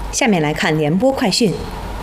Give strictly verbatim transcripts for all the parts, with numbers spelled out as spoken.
下面来看联播快讯。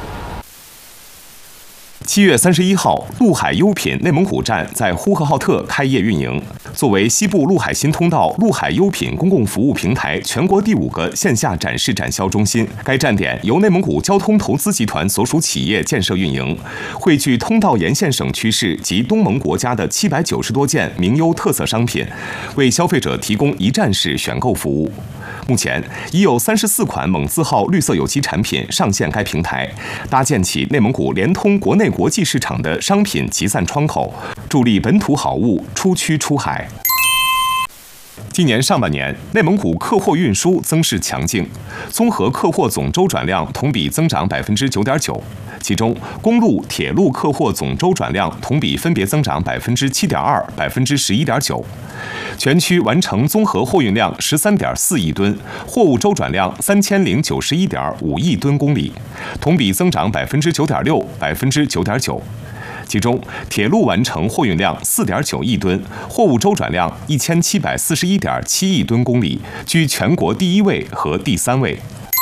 七月三十一号，陆海优品内蒙古站在呼和浩特开业运营。作为西部陆海新通道陆海优品公共服务平台全国第五个线下展示展销中心，该站点由内蒙古交通投资集团所属企业建设运营，汇聚通道沿线省区市及东盟国家的七百九十多件名优特色商品，为消费者提供一站式选购服务。目前已有三十四款蒙字号绿色有机产品上线该平台，搭建起内蒙古联通国内国际市场的商品集散窗口，助力本土好物出区出海。今年上半年，内蒙古客货运输增势强劲，综合客货总周转量同比增长百分之九点九，其中公路、铁路客货总周转量同比分别增长百分之七点二、百分之十一点九。全区完成综合货运量十三点四亿吨，货物周转量三千零九十一点五亿吨公里，同比增长百分之九点六、百分之九点九。其中，铁路完成货运量四点九亿吨，货物周转量一千七百四十一点七亿吨公里，居全国第一位和第三位。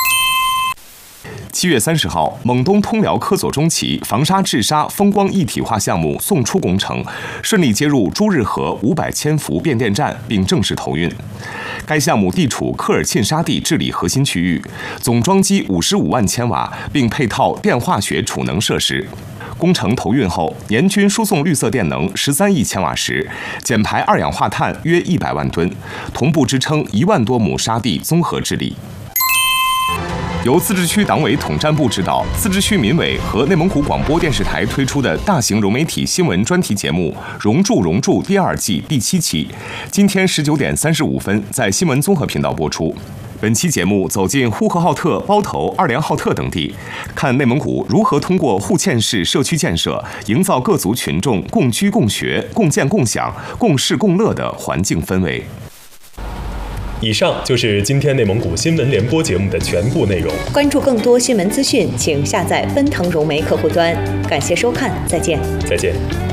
七月三十号，蒙东通辽科索中旗防沙治沙风光一体化项目送出工程，顺利接入朱日河五百千伏变电站，并正式投运。该项目地处科尔沁沙地治理核心区域，总装机五十五万千瓦，并配套电化学储能设施。工程投运后，年均输送绿色电能十三亿千瓦时，减排二氧化碳约一百万吨，同步支撑一万多亩沙地综合治理。由自治区党委统战部指导，自治区民委和内蒙古广播电视台推出的大型融媒体新闻专题节目《融铸融铸》第二季第七期，今天十九点三十五分在新闻综合频道播出。本期节目走进呼和浩特、包头、二连浩特等地，看内蒙古如何通过互嵌式社区建设，营造各族群众共居共学、共建共享、共事共乐的环境氛围。 以上就是今天内蒙古新闻联播节目的全部内容。 关注更多新闻资讯，请下载奔腾融媒客户端。感谢收看，再见。 再见。